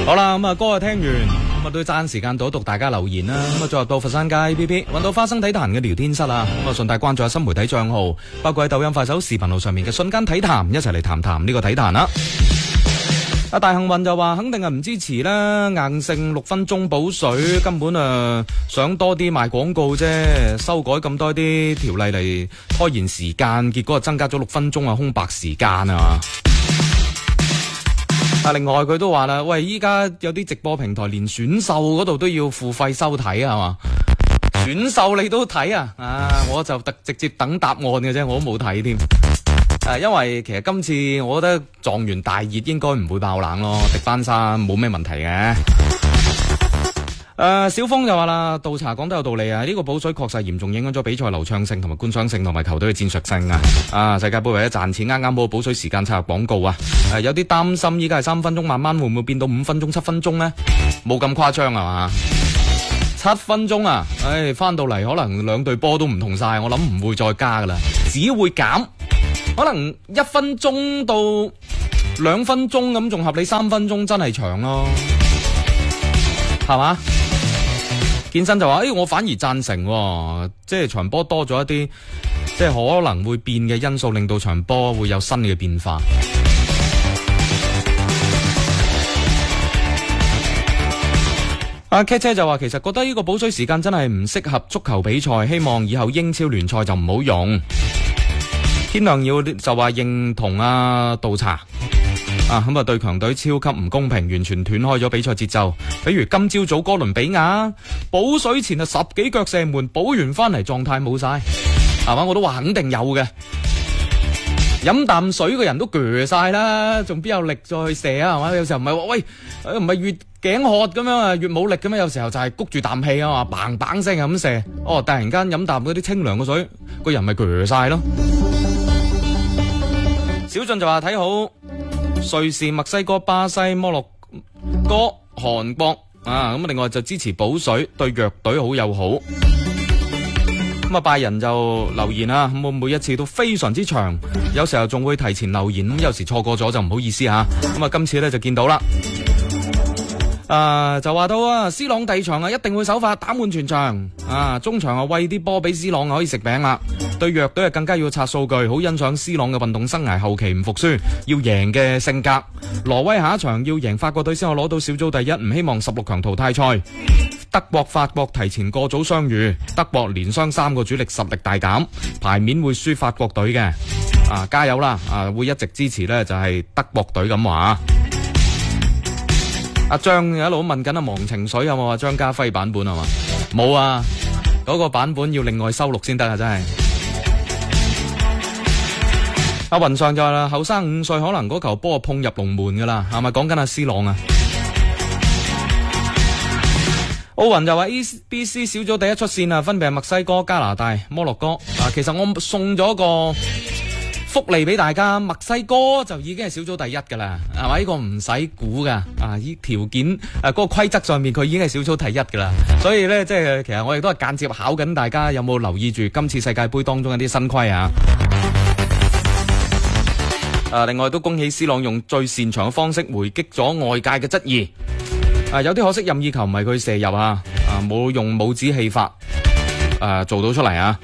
好啦，咁啊歌啊聽完，咁啊都爭時間讀一讀大家留言啦。咁啊再入到佛山街 APP， 揾到花生體壇嘅聊天室啊。咁啊順帶關注下新媒體賬號，包括喺抖音、快手、視頻號上面嘅瞬間體壇，一齊嚟談談呢個體壇啦。阿大幸運就話肯定係唔支持啦，硬性6分鐘補水，根本想多啲賣廣告啫，修改咁多啲條例嚟拖延時間，結果增加咗6分鐘啊空白時間啊。另外佢都話啦，喂，依家有啲直播平台連選秀嗰度都要付費收睇啊，係嘛？選秀你都睇啊？我就直接等答案嘅啫，我都冇睇添。因為其實今次我覺得狀元大熱應該唔會爆冷咯，迪班沙冇咩問題嘅。小峰就話啦，倒茶講得有道理啊！呢個補水確實嚴重影響咗比賽流暢性同埋觀賞性同埋球隊嘅戰術性啊！世界盃為咗賺錢，啱啱好補水時間插入廣告啊！有啲擔心依家係3分鐘，慢慢會唔會變到5分鐘、7分鐘呢？冇咁誇張啊嘛！7分鐘啊！翻到嚟可能兩隊波都唔同晒，我諗唔會再加噶啦，只會減，可能1分鐘到2分鐘咁仲合理，3分鐘真係長咯，係嘛？健身就話，我反而贊成，即係場波多咗一啲，即係可能會變嘅因素，令到場波會有新嘅變化。阿 K 姐就話，其實覺得呢個補水時間真係唔適合足球比賽，希望以後英超聯賽就唔好用。天亮耀就話認同倒茶。咁對強隊超級唔公平，完全斷開咗比賽節奏。比如今朝早哥倫比亞補水前10幾腳射門，補完翻嚟狀態冇晒，係嘛？我都話肯定有嘅。飲啖水個人都鋸晒啦，仲邊有力再去射啊？係嘛？有時候唔係話喂，唔係越頸渴咁樣啊，越冇力咁樣，有時候就係谷住啖氣啊嘛，嘭嘭聲咁射。突然間飲啖嗰啲清涼嘅水，個人咪鋸晒咯。小俊就話睇好瑞士、墨西哥、巴西、摩洛哥、韓國咁另外就支持補水，對弱隊好友好。咁拜仁就留言啦，咁我每一次都非常之長，有時候仲會提前留言，咁有時錯過咗就唔好意思吓。咁今次咧就見到啦，就話到C朗第場一定會首發打滿全場，中場喂啲波俾C朗可以食餅啦。對弱隊更加要刷數據，好欣賞 C朗嘅運動生涯後期唔服輸，要贏嘅性格。挪威下一場要贏法國隊先可攞到小組第一，唔希望16強淘汰賽。德國、法國提前過組相遇，德國連傷3個主力實力大減，牌面會輸法國隊嘅。加油啦！會一直支持呢就係德國隊咁話。阿張一路問緊忘情水有冇話張家輝版本係嘛？冇啊，嗰個版本要另外收錄先得啊！真係。阿雲上就話啦，後生5歲可能嗰球波碰入龍門噶啦，係咪講緊阿 C 朗啊？奧雲就話 ABC 小組第一出線啊，分別係墨西哥、加拿大、摩洛哥。其實我送咗個福利俾大家，墨西哥就已經係小組第一噶啦，係咪？呢個唔使估噶，依條件嗰個規則上面佢已經係小組第一噶啦，所以咧即係其實我亦都係間接考緊大家有冇留意住今次世界盃當中一啲新規啊。另外都恭喜 C 朗用最擅長嘅方式回擊咗外界嘅質疑。有啲可惜任意球唔係佢射入冇用帽子戲法做到出嚟啊。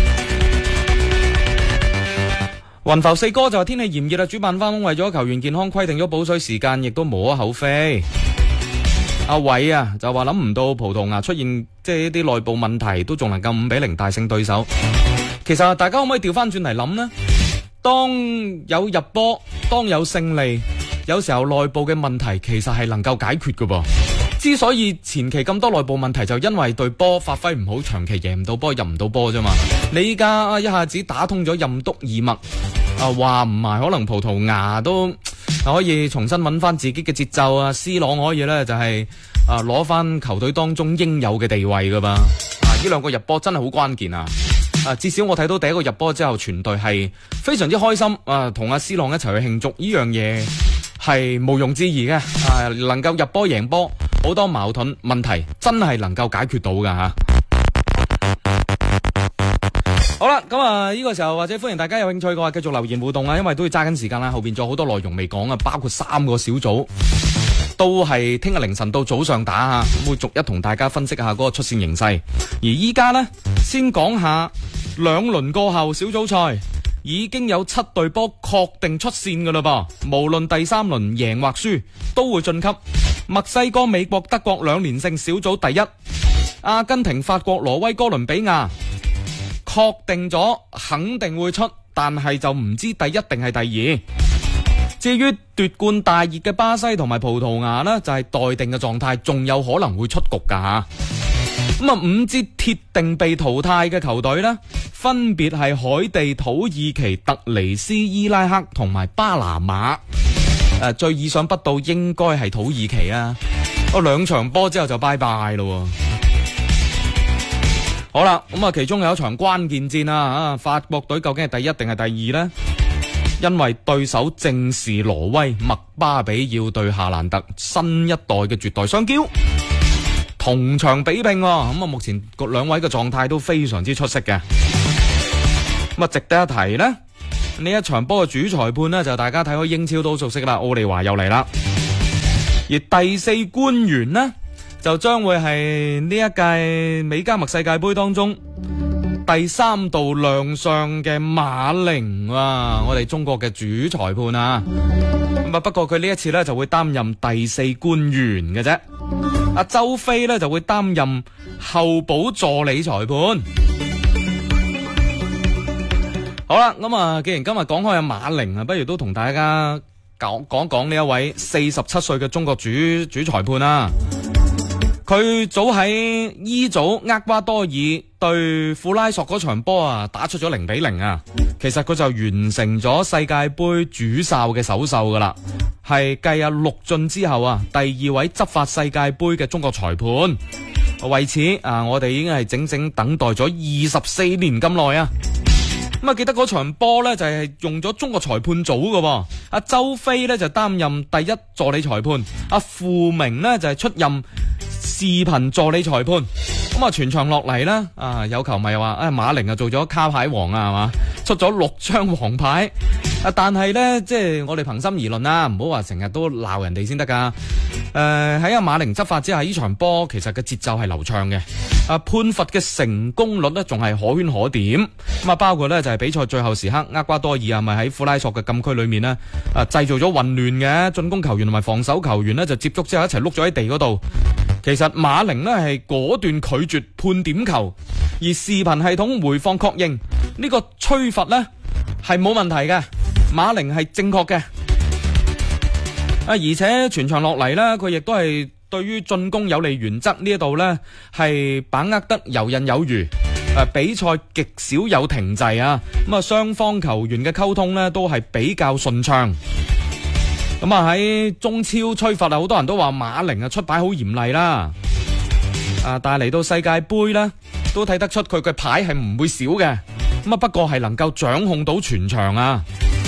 雲浮四哥就話天氣炎熱啦，主辦方為咗球員健康規定咗補水時間，亦都無可厚非。阿偉就話諗唔到葡萄牙出現即係一啲內部問題，都仲能夠5-0大勝對手。其實大家可唔可以調翻轉嚟諗呢？當有入波，當有勝利，有時候內部嘅問題其實係能夠解決㗎噃。之所以前期咁多內部問題，就因為對波發揮唔好，長期贏唔到波，入唔到波啫嘛。你依家一下子打通咗任督二脈，話唔埋可能葡萄牙都可以重新揾翻自己嘅節奏啊。C 朗可以呢就係攞翻球隊當中應有嘅地位噶噃。呢兩個入波真係好關鍵啊！至少我睇到第一個入波之後，全隊係非常之開心同阿 C 朗一齊去慶祝，呢樣嘢係毋庸置疑嘅。能夠入波贏波，好多矛盾問題真係能夠解決到噶吓。好啦，咁呢個時候或者歡迎大家有興趣嘅話繼續留言互動啊，因為都要揸緊時間啦，後邊仲有好多內容未講啊，包括3個小組都係聽日凌晨到早上打下，會逐一同大家分析下嗰個出線形勢。而依家呢，先講下2輪過後小組賽已經有7隊波確定出線噶啦噃，無論第3輪贏或輸都會晉級。墨西哥、美國、德國2連勝小組第一，阿根廷、法國、挪威、哥倫比亞確定咗肯定會出，但係就唔知第一定係第二。至於奪冠大熱嘅巴西同埋葡萄牙呢，就係待定嘅狀態，仲有可能會出局噶吓。咁啊，5支鐵定被淘汰嘅球隊呢，分別係海地、土耳其、突尼斯、伊拉克同埋巴拿馬。最意想不到應該係土耳其啊！2場波之後就拜拜咯。好啦，咁啊，其中有一場關鍵戰啊，法國隊究竟係第一定係第二呢？因為對手正是挪威，麥巴比要對夏蘭特，新一代嘅絕代雙驕，同場比拼。咁啊，目前兩位嘅狀態都非常之出色嘅。咁啊，值得一提呢，呢一場波嘅主裁判呢，就大家睇開英超都熟悉啦，奧利華又嚟啦。而第4官員呢，就將會係呢一屆美加墨世界盃當中第3度亮相嘅馬寧啊，我哋中國嘅主裁判啊。咁啊，不過佢呢一次呢，就會擔任第4官員嘅啫。阿周飛呢，就會擔任候補助理裁判。好啦，咁啊，既然今日講開阿馬寧啊，不如都同大家講呢一位47歲嘅中國主裁判啦。佢早喺 E 組厄瓜多爾對庫拉索嗰場波啊，打出咗0-0啊。其實佢就完成咗世界盃主哨嘅首秀噶啦，係繼阿陸晉之後啊，第2位執法世界盃嘅中國裁判。為此啊，我哋已經係整整等待咗24年咁耐啊。咁啊，記得嗰場波呢，就係用咗中國裁判組嘅，阿周飛呢，就擔任第1助理裁判，阿傅明呢，就係出任視頻助理裁判。咁啊，全場落嚟呢，啊，有球迷話馬寧啊做咗卡牌王啊，係嘛，出咗6張黃牌。但係呢，即係我哋憑心而論啦，唔好話成日都鬧人哋先得噶。喺阿馬寧執法之下，呢場波其實嘅節奏係流暢嘅。判罰嘅成功率呢，仲係可圈可點。咁啊，包括呢，就係比賽最後時刻，厄瓜多爾係咪喺庫拉索嘅禁區裏面呢，製造咗混亂嘅進攻球員同埋防守球員呢，就接觸之後一齊碌咗喺地嗰度。其實馬寧呢係果斷拒絕判點球，而視頻系統回放確認呢個吹罰呢係冇問題嘅，馬寧係正確嘅。而且全場落嚟呢，佢亦都係對於進攻有利原則呢一度呢係把握得游刃有餘。比賽極少有停滯啊，咁啊雙方球員嘅溝通呢都係比較順暢。咁啊喺中超吹罰啊，好多人都話馬寧啊出牌好嚴厲啦。但係嚟到世界盃呢，都睇得出佢嘅牌係唔會少嘅。咁啊不過係能夠掌控到全場啊。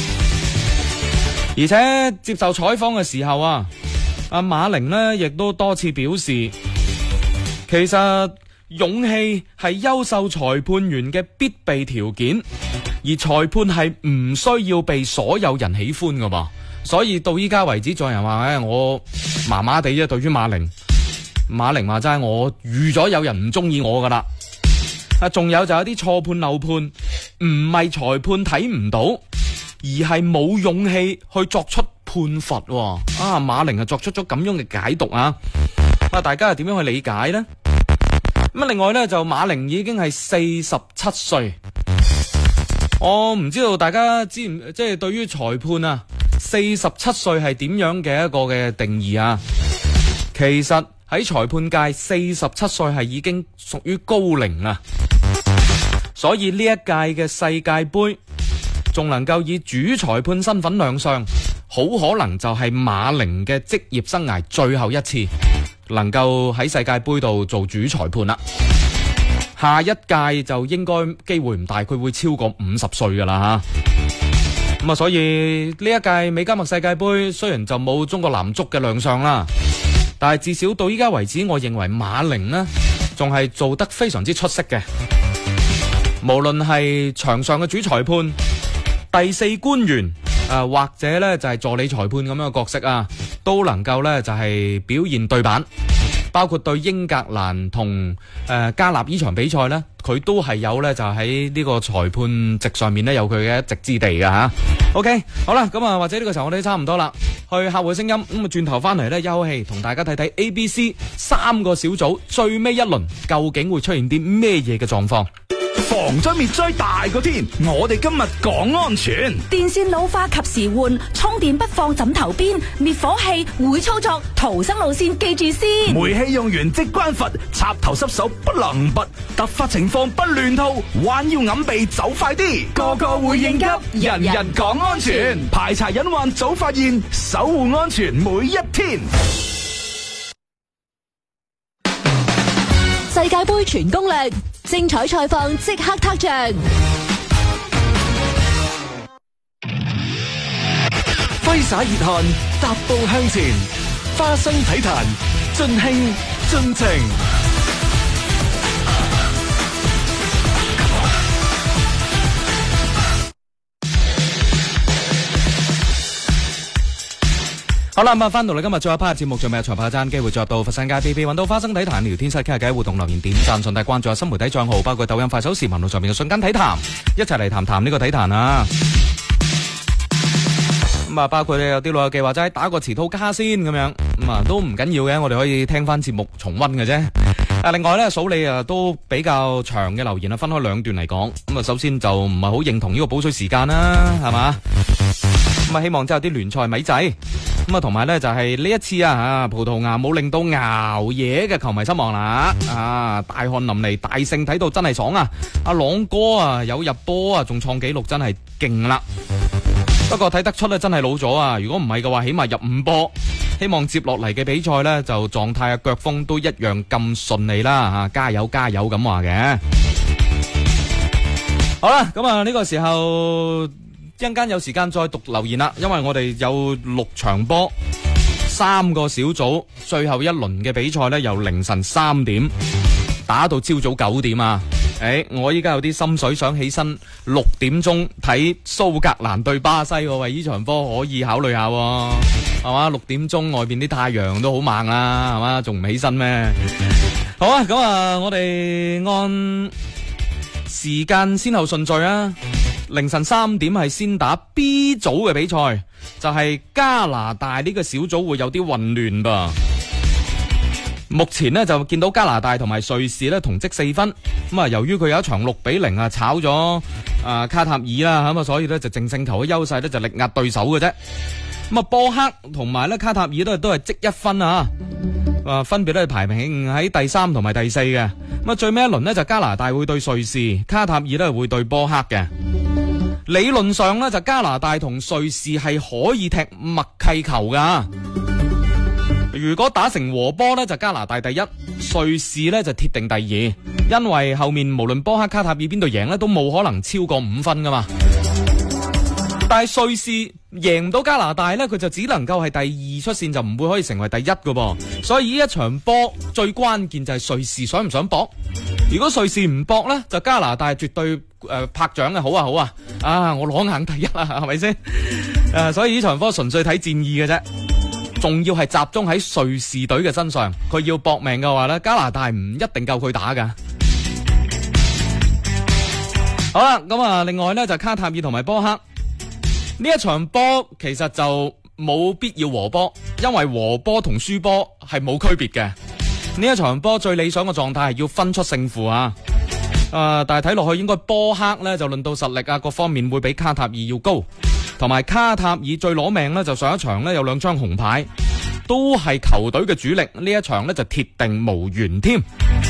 而且接受採訪嘅時候啊，阿馬寧呢亦都多次表示，其實勇氣係優秀裁判員嘅必備條件，而裁判係唔需要被所有人喜歡㗎噃。所以到依家為止，仲有人話我麻麻地啫，對於馬寧話齋，我預咗有人唔中意我噶啦。仲有就有啲錯判漏判，唔係裁判睇唔到，而係冇勇氣去作出判罰。馬寧作出咗咁樣嘅解讀啊！大家係點樣去理解呢？咁另外呢，就馬寧已經係47歲，我唔知道大家知唔即係對於裁判啊47歲係點樣嘅一個嘅定義啊？其實喺裁判界47歲係已經屬於高齡啦，所以呢一屆嘅世界盃仲能夠以主裁判身份亮相，好可能就係馬寧嘅職業生涯最後一次能夠喺世界盃度做主裁判啦。下一屆就應該機會唔大，佢會超過50歲噶啦吓。咁所以呢一屆美加墨世界盃雖然就冇中國男足嘅亮相啦，但係至少到依家為止，我認為馬寧呢仲係做得非常之出色嘅。無論係場上嘅主裁判、第4官員或者呢就係助理裁判咁樣嘅角色啊， 都能夠咧就係表現對版。包括對英格蘭同加納呢場比賽呢，佢都係有呢，就喺呢個裁判席上面呢，有佢嘅一席之地㗎吓。OK， 好啦，咁啊或者呢個時候我哋差唔多啦，去客戶聲音，咁啊轉頭翻嚟呢，一口氣同大家睇睇 A、B、C 3個小組最尾一輪究竟會出現啲咩嘢嘅狀況。 防災滅災大過天，我哋今日講安全。 電線老化及時換，充電不放枕頭邊，滅火器會操作，逃生路線記住先。 煤氣用完即關閥，插頭濕手不能拔，突發情況不亂套，彎腰揞鼻走快啲，個個會應急，人人講安全，排查隱患早發現，守護安全每一天。 世界盃全攻略，精彩賽況即刻撻着。 揮灑熱汗，踏步向前，花生體壇，盡興盡情。 好啦，咁啊，翻到嚟今日最後一 part 節目，仲未有裁判爭機會再入到佛山街 PP， 揾到花生體壇聊天室傾下偈，互動留言點讚，順帶關注下新媒體賬號，包括抖音、快手、視頻號上面嘅瞬間體壇，一齊嚟談呢個體壇啊！咁啊，包括有啲老友記話齋打個詞套卡先咁樣，咁啊都唔緊要嘅，我哋可以聽翻節目重溫嘅啫。另外咧，數你都比較長嘅留言分開兩段嚟講。咁啊，首先就唔係好認同呢個補水時間啦，係嘛？咁啊，希望真係有啲聯賽咪仔。咁啊，同埋咧就係呢一次葡萄牙冇令到熬夜嘅球迷失望啦。大汗淋漓，大勝睇到真係爽啊！阿朗哥有入波仲創紀錄，真係勁啦。不過睇得出咧，真係老咗啊！如果唔係嘅話，起碼入5波。希望接落嚟嘅比賽呢，就狀態腳風都一樣咁順利啦，加油加油咁話嘅。好啦，咁啊呢個時候一陣間有時間再讀留言啦，因為我哋有6場波，3個小組，最後一輪嘅比賽呢，由凌晨3點打到朝早9點啊！我依家有啲心水，想起身6點鐘睇蘇格蘭對巴西喎，喂，呢場波可以考慮下喎，係嘛？6點鐘外邊啲太陽都好猛啦，係嘛？仲唔起身咩？好啊，咁啊，我哋按時間先後順序啊。凌晨3點係先打 B 組嘅比賽，就係加拿大呢個小組會有啲混亂噃。目前呢，就見到加拿大同埋瑞士呢同積4分，咁啊由於佢有一場6-0炒咗卡塔爾啦，咁啊所以呢就淨勝球嘅優勢呢就力壓對手嘅啫。咁啊波克同埋呢卡塔爾都係積1分啊，分別都係排名喺第3同埋第4嘅。咁啊最尾一輪呢，就加拿大會對瑞士，卡塔爾都係會對波克嘅。理論上呢，就加拿大同瑞士係可以踢默契球噶。如果打成和波呢，就加拿大第1，瑞士呢就鐵定第2，因為後面無論波克卡塔爾邊度贏呢，都冇可能超過5分噶嘛。但係瑞士贏唔到加拿大呢，佢就只能夠係第2出線，就唔會可以成為第1噶噃。所以呢一場波最關鍵就係瑞士想唔想搏。如果瑞士唔搏呢，就加拿大絕對拍掌嘅，好啊好啊，我攞硬第1啦，係咪先？所以呢場波純粹睇戰意嘅啫。仲要係集中喺瑞士隊嘅身上，佢要搏命嘅話呢，加拿大唔一定夠佢打噶。好啦，咁啊，另外呢，就卡塔爾同埋波克呢一場波，其實就冇必要和波，因為和波同輸波係冇區別嘅。呢一場波最理想嘅狀態係要分出勝負啊！但係睇落去應該波克呢，就論到實力各方面會比卡塔爾要高。同埋卡塔爾最攞命呢，就上一場呢有2張紅牌，都係球隊嘅主力。呢一場呢就鐵定無緣添，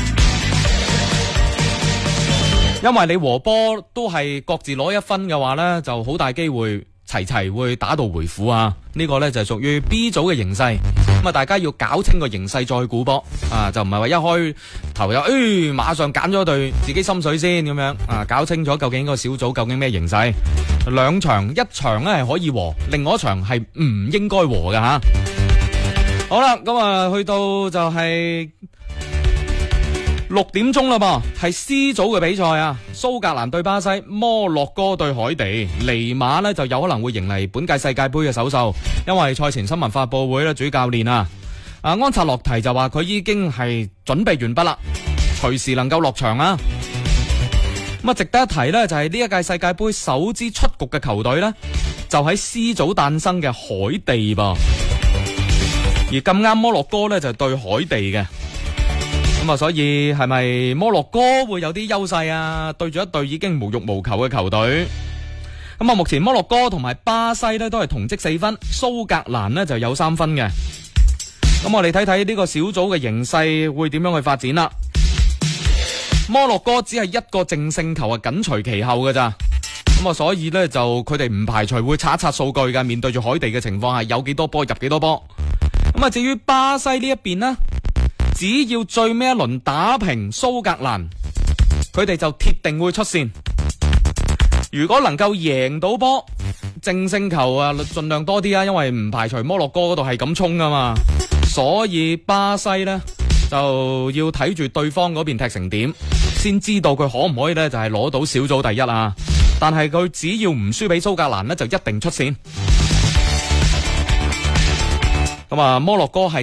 因為你和波都係各自攞1分嘅話呢，就好大機會齊會打到回府啊！呢個呢就係屬於 B 組嘅形勢，咁啊大家要搞清個形勢再估波啊，就唔係話一開頭就馬上揀咗隊自己心水先咁樣啊，搞清楚究竟個小組究竟咩形勢。2場，一場呢係可以和，另外一場係唔應該和嘅吓。好啦，咁啊去到就係 6點鐘啦噃，係 C 組嘅比賽啊，蘇格蘭對巴西，摩洛哥對海地，尼馬呢就有可能會迎嚟本屆世界盃嘅首秀，因為賽前新聞發佈會咧，主教練安察洛提就話佢已經係準備完畢啦，隨時能夠落場啊。咁啊，值得一提呢，就係呢一屆世界盃首支出局嘅球隊呢，就喺 C 組誕生嘅海地噃，而咁啱摩洛哥呢，就對海地嘅。咁啊，所以係咪摩洛哥會有啲優勢啊？對住一隊已經無欲無求嘅球隊。咁啊，目前摩洛哥同埋巴西呢都係同積4分，蘇格蘭呢就有3分嘅。咁我哋睇睇呢個小組嘅形勢會點樣去發展啦。摩洛哥只係一個淨勝球緊隨其後嘅咋。咁啊，所以呢，就佢哋唔排除會刷一刷數據嘅，面對住海地嘅情況係有幾多波入幾多波。咁啊，至於巴西呢一邊呢，只要最尾一輪打平蘇格蘭，佢哋就鐵定會出線。如果能夠贏到波，淨勝球盡量多啲啊，因為唔排除摩洛哥嗰度係咁衝噶嘛。所以巴西呢，就要睇住對方嗰邊踢成點，先知道佢可唔可以呢，就係攞到小組第一啊。但係佢只要唔輸俾蘇格蘭呢，就一定出線。咁啊，摩洛哥係